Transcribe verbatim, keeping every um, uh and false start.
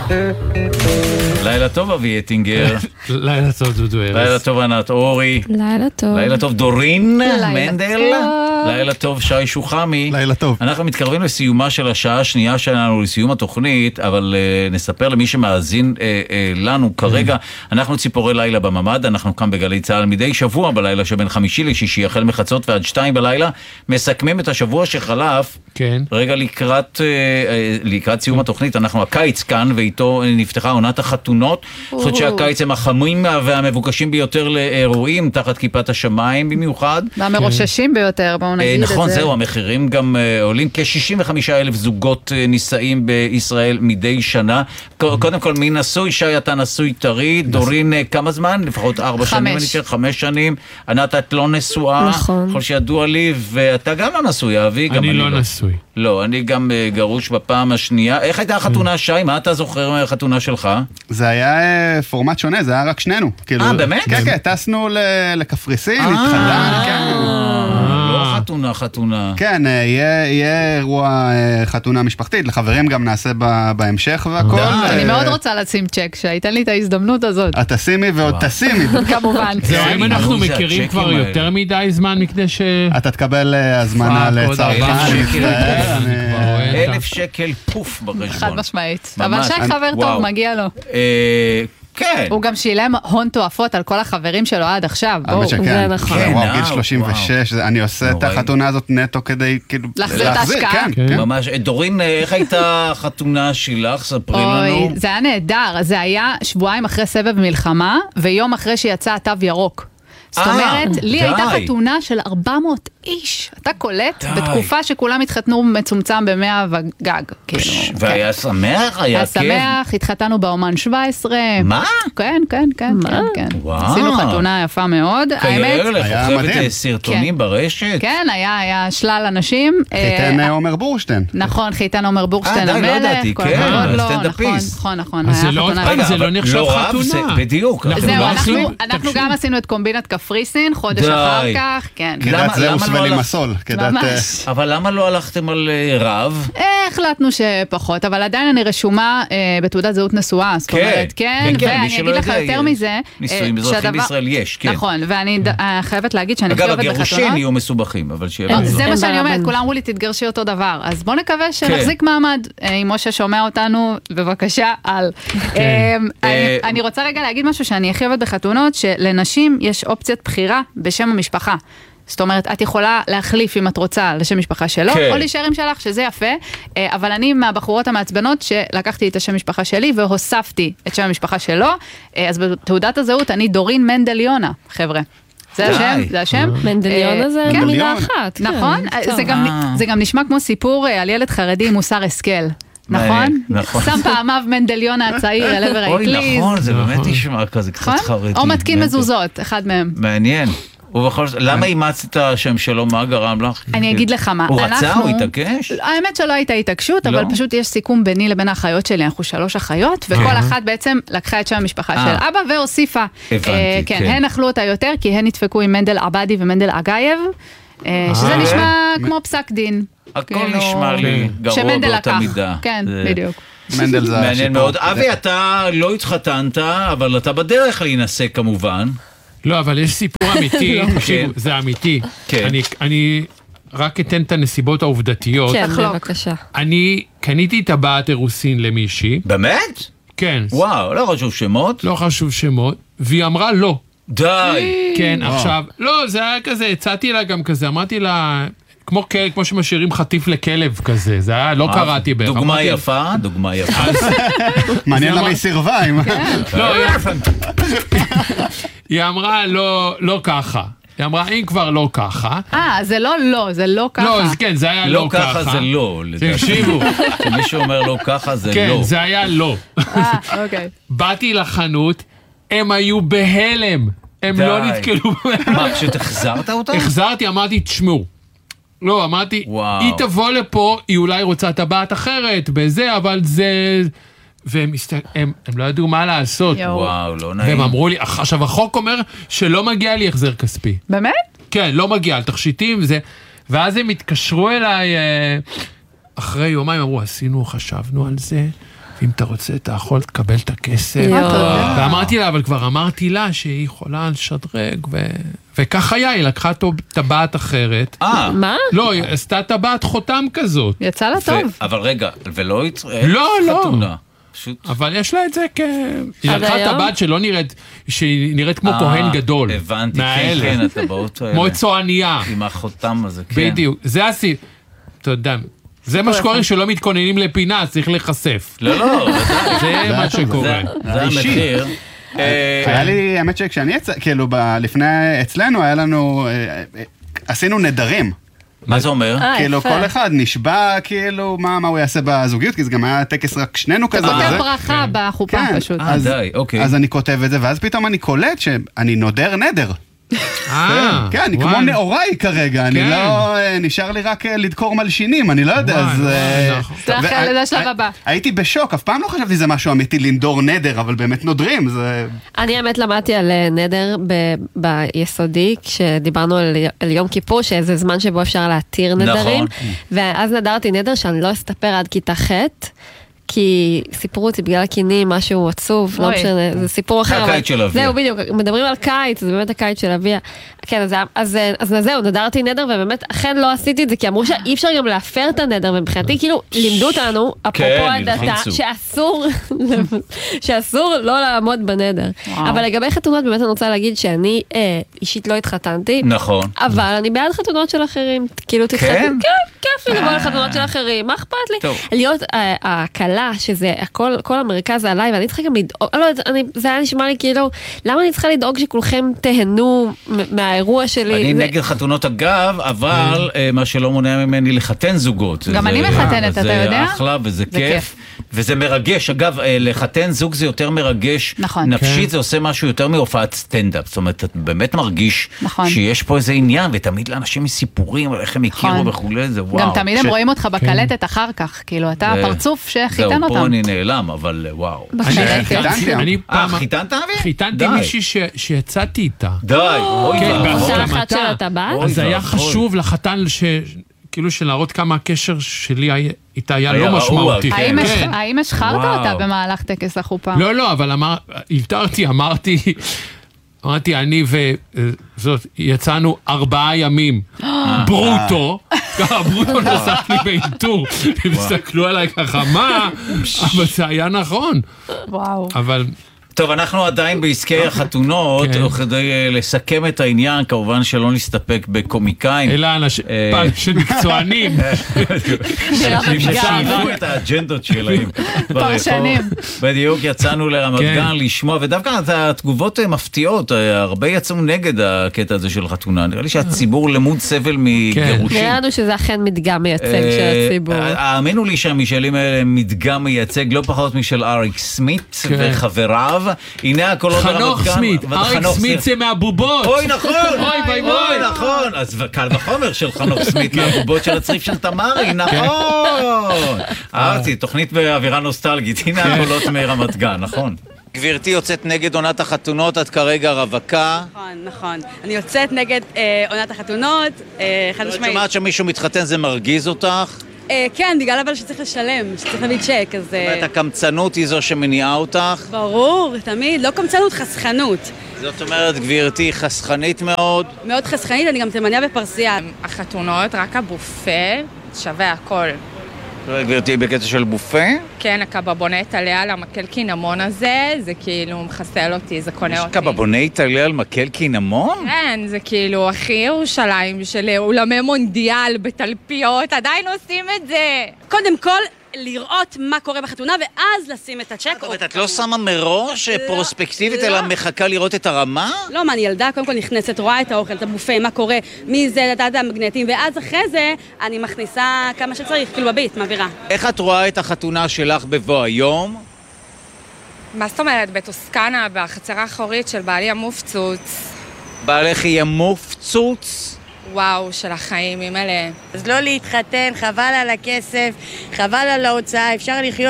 לילה טוב אבי אטינגר. לילה טוב דודו ארז. לילה טוב ענת אורי. לילה טוב. לילה טוב דורין מנדל. לילה טוב שי שוחמי. לילה טוב. אנחנו מתקרבים לסיומה של השעה השנייה שלנו, לסיום התוכנית, אבל uh, נספר למי שמאזין uh, uh, לנו כרגע, אנחנו ציפורי לילה בממד, אנחנו כאן בגלי צהל מדי שבוע בלילה שבין חמישי לשישי, החל מחצות ועד שתיים בלילה, מסכמים את השבוע שחלף, כן. רגע לקראת, uh, uh, לקראת סיום התוכנית, אנחנו הקיץ כאן, ואיתו נפתחה עונת החתונות, חושבת שהקיץ הם החמים והמבוקשים ביותר לאירועים, תחת כיפת השמיים במיוחד. והמרוששים ביותר, בואו נגיד את זה. נכון, זהו, המחירים גם עולים, כ-שישים וחמישה אלף זוגות נישאים בישראל מדי שנה. קודם כל, מי נשוי? שי, אתה נשוי טרי, דורין כמה זמן? לפחות ארבע שנים, אני חושב, חמש שנים. ענת, את לא נשואה, נכון. כל שידוע לי, ואתה גם לא נשוי, אבי. אני לא נשוי. לא, אני גם גרוש בפעם השנייה. איך הייתה החתונה, שי? מה אתה זוכר מהחתונה שלך? זה היה פורמט שונה, זה היה רק שנינו. אה, באמת? כן, כן, טסנו לקפריסין, התחתן, כן. לא חתונה, חתונה. כן, יהיה אירוע חתונה משפחתית, לחברים גם נעשה בהמשך והכל. אני מאוד רוצה לשים צ'ק, שייתן לי את ההזדמנות הזאת. את תשימי ועוד תשימי. כמובן. זהו, אם אנחנו מכירים כבר יותר מדי זמן מכדי ש... אתה תקבל הזמנה לצרכן. אלף שקל פוף בחשבון. חד משמעית. אבל שי חבר טוב, מגיע לו. כן. הוא גם שילם הון תועפות על כל החברים שלו עד עכשיו. בואו, זה נכון. וואו, גיל שלושים ושש, אני עושה את החתונה הזאת נטו כדי להחזיר את ההשקעה. ממש. דורין, איך הייתה החתונה שלך? ספרי לנו. זה היה נהדר. זה היה שבועיים אחרי סבב מלחמה, ויום אחרי שיצא התו ירוק. זאת אומרת, לי הייתה חתונה של ארבע מאות איש. אתה קולט? בתקופה שכולם התחתנו מצומצם במאה וגג. והיה שמח? היה שמח, התחתנו באומן שבע עשרה. מה? כן, כן, כן, כן. עשינו חתונה יפה מאוד. כאלה, חושבת סרטונים ברשת? כן, היה שלל אנשים. חיתן עומר בורשטיין. נכון, חיתן עומר בורשטיין המלך. אה, די, לא ידעתי, כן, סטנדאפיסט. נכון, נכון. אז זה לא נחשב חתונה. בדיוק. אנחנו גם עשינו את קומבינת קפריסין, חודש אחר כך, כן. כדת זהוס ולימסול. אבל למה לא הלכתם על רב? החלטנו שפחות, אבל עדיין אני רשומה בתעודת זהות נשואה, זאת אומרת, כן, ואני אגיד לך יותר מזה, נישואים מזרחים בישראל יש, כן. נכון, ואני חייבת להגיד שאני חייבת בחתונות. אגב, הגירושים יהיו מסובכים, אבל שיהיה... זה מה שאני אומרת, כולם אמרו לי, תתגרשי אותו דבר, אז בוא נקווה שנחזיק מעמד, אם משה שומע אותנו, בבקשה, על. אני רוצה רגע להגיד משהו שאני הכי אוהבת בחתונות, שלנשים יש אופציית בחירה בשם המשפחה. זאת אומרת, את יכולה להחליף אם את רוצה לשם משפחה שלו, כן. או להישאר עם שלך, שזה יפה, אבל אני מהבחורות המעצבנות שלקחתי את השם משפחה שלי והוספתי את שם המשפחה שלו, אז בתעודת הזהות אני דורין מנדל יונה, חבר'ה. זה השם, זה השם. מנדליונה זה מילה אחת. נכון, זה גם נשמע כמו סיפור על ילד חרדי עם מוסר השכל. נכון? שם פעמיו מנדליונה הצעיר אל עבר האקליז. אוי, נכון, זה באמת נשמע כזה קצת חרדי. או מתקין מזוזות, אחד מהם. מעניין. ובכל זאת, למה אימצת את השם שלו? מה גרם לך? אני אגיד לך מה. הוא רצה, הוא התעקש? האמת שלא הייתה התעקשות, אבל פשוט יש סיכום ביני לבין האחיות שלי, אנחנו שלוש אחיות, וכל אחת בעצם לקחה את שם המשפחה של אבא והוסיפה. הבנתי, כן. הן אכלו אותה יותר, כי הן נדפקו עם מנדל עבדי ומנדל אגייב, שזה נשמע כמו פסק דין. הכל נשמע לי גרוע באותה מידה. כן, בדיוק. מנדל זה מעניין מאוד. אבי, אתה לא התחתנת, אבל אתה בדרך להינשא כמובן. לא, אבל יש סיפור אמיתי, זה אמיתי. אני רק אתן את הנסיבות העובדתיות. כן, בבקשה. אני קניתי טבעת אירוסין למישהי. באמת? כן. וואו, לא חשוב שמות? לא חשוב שמות, והיא אמרה לא. די. כן, עכשיו, לא, זה היה כזה, הצעתי לה גם כזה, אמרתי לה... כמו, כמו שמשאירים חטיף לכלב כזה, זה היה, לא קראתי בערך. דוגמה יפה, דוגמה יפה. מעניין למה היא סירבה. היא אמרה לא ככה. היא אמרה, אם כבר לא ככה. אה, זה לא לא, זה לא ככה. לא, כן, זה היה לא ככה. לא ככה זה לא. תקשיבו. כשמישהו אומר לא ככה זה לא. כן, זה היה לא. אה, אוקיי. באתי לחנות, הם היו בהלם. הם לא נתקלו. מה, פשוט החזרת אותה? החזרתי, אמרתי, תשמעו. לא, אמרתי, היא תבוא לפה, היא אולי רוצה טבעת אחרת, בזה, אבל זה... והם הם, הם לא ידעו מה לעשות. וואו, לא נעים. והם אמרו לי, עכשיו החוק אומר שלא מגיע לי החזר כספי. באמת? כן, לא מגיע, על תכשיטים וזה. ואז הם התקשרו אליי, אחרי יומיים אמרו, עשינו, חשבנו על זה, אם אתה רוצה, אתה יכול לקבל את הכסף. ואמרתי לה, אבל כבר אמרתי לה שהיא יכולה לשדרג, וכך היה, היא לקחה טבעת אחרת. אה. מה? לא, היא עשתה טבעת חותם כזאת. יצא לה טוב. אבל רגע, ולא יצראה לא, לא. חתונה. אבל יש לה את זה כ... היא לקחה טבעת שלא נראית, שהיא נראית כמו כהן גדול. הבנתי, כן, כן, הטבעות האלה. כמו צועניה. עם החותם הזה, כן. בדיוק, זה עשי... אתה יודע, זה מה שקורה שלא מתכוננים לפינה, צריך לחשף. לא, לא, זה מה שקורה. זה המחיר. היה לי, האמת שכשאני יצא, כאילו, לפני, אצלנו היה לנו, עשינו נדרים. מה זה אומר? כאילו כל אחד נשבע כאילו מה הוא יעשה בזוגיות, כי זה גם היה טקס רק שנינו כזה. אתה כותב ברכה בחופה פשוט. אה, די, אוקיי. אז אני כותב את זה, ואז פתאום אני קולט שאני נודר נדר. אה, כן, אני כמו נאוריי כרגע, אני לא, נשאר לי רק לדקור מלשינים, אני לא יודע, אז... זה אחרי, זה השלב הבא. הייתי בשוק, אף פעם לא חשבתי זה משהו אמיתי לנדור נדר, אבל באמת נודרים, זה... אני האמת למדתי על נדר ביסודי, כשדיברנו על יום כיפור, שזה זמן שבו אפשר להתיר נדרים, ואז נדרתי נדר שאני לא אסתפר עד כיתה ח', כי סיפרו אותי בגלל הקינים, משהו עצוב, לא משנה, זה סיפור אחר. הקיץ של אביה. זהו, בדיוק, מדברים על קיץ, זה באמת הקיץ של אביה. כן, אז זהו, נדרתי נדר, ובאמת, אכן לא עשיתי את זה, כי אמרו שאי אפשר גם להפר את הנדר, ומבחינתי, כאילו, לימדו אותנו, אפרופו הדתה, שאסור, שאסור לא לעמוד בנדר. אבל לגבי חתונות, באמת אני רוצה להגיד שאני אישית לא התחתנתי. נכון. אבל אני בעד חתונות של אחרים. כאילו, תתחתן, כן, כיף לי לבוא לחתונות של אחרים, מה אכפת לי? להיות הקלה, שזה הכל, כל המרכז זה עליי, ואני צריכה גם לדאוג, לא יודעת, זה היה נשמע לי כאילו, למה אני צריכה לדאוג שכולכם תהנו מהאירוע שלי? אני נגד חתונות אגב, אבל מה שלא מונע ממני לחתן זוגות. גם אני מחתנת, אתה יודע? זה אחלה וזה כיף. וזה מרגש, אגב, לחתן זוג זה יותר מרגש, נכון. נפשית זה עושה משהו יותר מהופעת סטנדאפ, זאת אומרת, את באמת מרגיש נכון. שיש פה איזה עניין, ותמיד לאנשים מסיפורים, איך הם הכירו נכון. וכולי, זה וואו. גם תמיד ש... הם רואים אותך בקלטת כן. אחר כך, כאילו, אתה ו... הפרצוף שחיתן אותם. זהו, פה אני נעלם, אבל וואו. אני חיתנתי, אני פעם... חיתנת אבי? חיתנתי מישהי שיצאתי איתה. די, אוי ואבוי. אז היה חשוב לחתן כאילו שלהראות כמה הקשר שלי איתה היה לא משמעותי. האם השחרת אותה במהלך טקס החופה? לא, לא, אבל הבטרתי, אמרתי, אמרתי, אני וזאת, יצאנו ארבעה ימים, ברוטו, ברוטו נסף לי באינטור, הם הסתכלו עליי ככה, מה? אבל זה היה נכון. וואו. אבל... טוב, אנחנו עדיין בעסקי החתונות, כדי לסכם את העניין, כמובן שלא נסתפק בקומיקאים. אלא אנשים מקצוענים. אנשים ששאיבו את האג'נדות שלהם. פרשנים. בדיוק, יצאנו לרמת גן לשמוע, ודווקא התגובות מפתיעות, הרבה יצאו נגד הקטע הזה של חתונה. נראה לי שהציבור למוד סבל מגירושים. נראה לנו שזה אכן מדגם מייצג של הציבור. האמינו לי שהמשאלים האלה מדגם מייצג, לא פחות משל אריק סמית וחבריו. הנה הקולות חנוך סמית, אריק סמית זה מהבובות. אוי נכון, אוי אוי נכון, אז קל וחומר של חנוך סמית מהבובות של הצריף של תמרי, נכון. אהבתי, תוכנית באווירה נוסטלגית, הנה הקולות מרמת גן, נכון. גברתי יוצאת נגד עונת החתונות, את כרגע רווקה. נכון, נכון. אני יוצאת נגד עונת החתונות, חד משמעית. את שומעת שמישהו מתחתן זה מרגיז אותך? כן, בגלל אבל שצריך לשלם, שצריך להביא צ'ק, אז... זאת אומרת, הקמצנות היא זו שמניעה אותך? ברור, תמיד, לא קמצנות, חסכנות. זאת אומרת, גברתי, חסכנית מאוד? מאוד חסכנית, אני גם תימניה בפרסייה. החתונות, רק הבופה, שווה הכל. גברתי, בקטע של בופה? כן, הקבבונט עליה על המקל קינמון הזה, זה כאילו מחסל אותי, זה קונה אותי. יש קבבונט עליה על מקל קינמון? כן, זה כאילו הכי ירושלים של אולמי מונדיאל בתלפיות, עדיין עושים את זה. קודם כל, לראות מה קורה בחתונה, ואז לשים את הצ'ק. אבל את לא שמה מראש פרוספקטיבית, אלא מחכה לראות את הרמה? לא, מה, אני ילדה, קודם כל נכנסת, רואה את האוכל, את הבופה, מה קורה, מי זה, לדעת המגנטים, ואז אחרי זה אני מכניסה כמה שצריך, כאילו בבית, מעבירה. איך את רואה את החתונה שלך בבוא היום? מה זאת אומרת? בטוסקנה, בחצרה האחורית של בעלי המופצוץ. בעלך יהיה מופצוץ? וואו, של החיים, אימאלה. אז לא להתחתן, חבל על הכסף, חבל על ההוצאה, אפשר לחיות